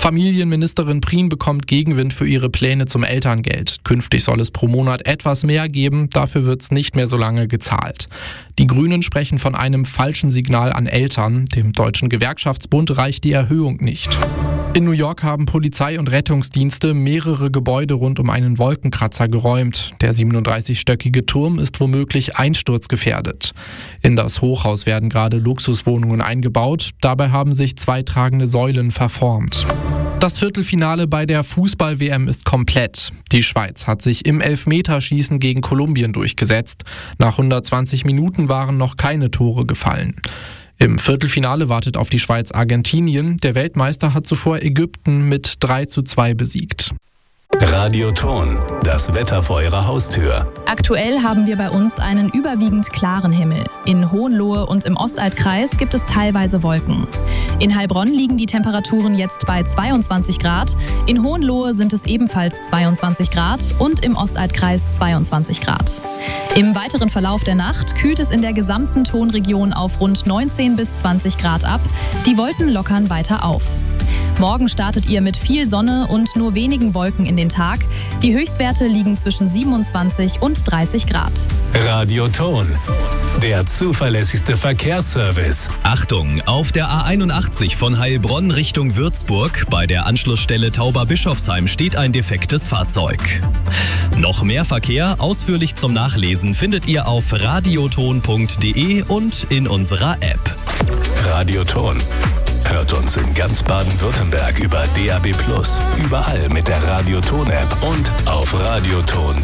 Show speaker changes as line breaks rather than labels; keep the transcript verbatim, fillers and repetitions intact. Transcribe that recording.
Familienministerin Prien bekommt Gegenwind für ihre Pläne zum Elterngeld. Künftig soll es pro Monat etwas mehr geben, dafür wird es nicht mehr so lange gezahlt. Die Grünen sprechen von einem falschen Signal an Eltern. Dem Deutschen Gewerkschaftsbund reicht die Erhöhung nicht. In New York haben Polizei und Rettungsdienste mehrere Gebäude rund um einen Wolkenkratzer geräumt. Der siebenunddreißigstöckige Turm ist womöglich einsturzgefährdet. In das Hochhaus werden gerade Luxuswohnungen eingebaut. Dabei haben sich zwei tragende Säulen verformt. Das Viertelfinale bei der Fußball-W M ist komplett. Die Schweiz hat sich im Elfmeterschießen gegen Kolumbien durchgesetzt. Nach hundertzwanzig Minuten waren noch keine Tore gefallen. Im Viertelfinale wartet auf die Schweiz Argentinien. Der Weltmeister hat zuvor Ägypten mit drei zu zwei besiegt.
Radioton, das Wetter vor Ihrer Haustür.
Aktuell haben wir bei uns einen überwiegend klaren Himmel. In Hohenlohe und im Ostaltkreis gibt es teilweise Wolken. In Heilbronn liegen die Temperaturen jetzt bei zweiundzwanzig Grad. In Hohenlohe sind es ebenfalls zweiundzwanzig Grad und im Ostaltkreis zweiundzwanzig Grad. Im weiteren Verlauf der Nacht kühlt es in der gesamten Tonregion auf rund neunzehn bis zwanzig Grad ab. Die Wolken lockern weiter auf. Morgen startet ihr mit viel Sonne und nur wenigen Wolken in den Tag. Die Höchstwerte liegen zwischen siebenundzwanzig und dreißig Grad.
Radioton, der zuverlässigste Verkehrsservice.
Achtung, auf der A einundachtzig von Heilbronn Richtung Würzburg bei der Anschlussstelle Tauber-Bischofsheim steht ein defektes Fahrzeug. Noch mehr Verkehr, ausführlich zum Nachlesen, findet ihr auf radioton punkt de und in unserer App.
Radioton. Hört uns in ganz Baden-Württemberg über D A B plus, überall mit der Radioton-App und auf radioton